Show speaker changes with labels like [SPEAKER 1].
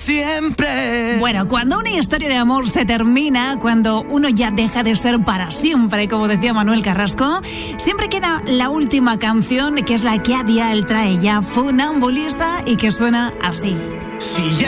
[SPEAKER 1] siempre.
[SPEAKER 2] Bueno, cuando una historia de amor se termina, cuando uno ya deja de ser para siempre, como decía Manuel Carrasco, siempre queda la última canción, que es la que a día él trae ya, Funambulista, y que suena así.
[SPEAKER 1] Si